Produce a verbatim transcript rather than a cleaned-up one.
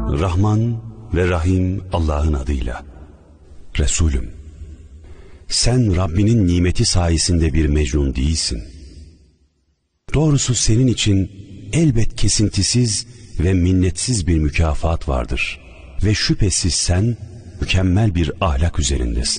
Rahman ve Rahim Allah'ın adıyla. Resulüm, sen Rabbinin nimeti sayesinde bir mecnun değilsin. Doğrusu senin için elbet kesintisiz ve minnetsiz bir mükafat vardır. Ve şüphesiz sen mükemmel bir ahlak üzerindesin.